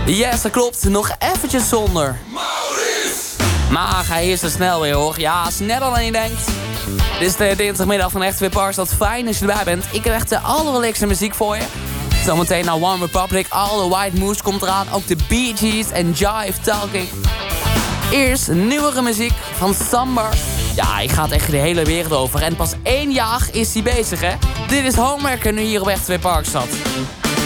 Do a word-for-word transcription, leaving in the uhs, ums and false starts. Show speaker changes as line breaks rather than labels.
Yes, dat klopt. Nog eventjes zonder. Maar hij is er snel weer, hoor. Ja, sneller dan je denkt. Dit is de dinsdagmiddag van Echt Weer Parks. Dat fijn als je erbij bent. Ik heb echt de allerleukste muziek voor je. Zometeen naar One Republic. All the White Moose komt eraan. Ook de Bee Gees en Jive Talking. Eerst nieuwere muziek van Sambar. Ja, ik ga het echt de hele wereld over. En pas één jaar is hij bezig, hè. Dit is Homewerker nu hier op Echt Weer Parkstad.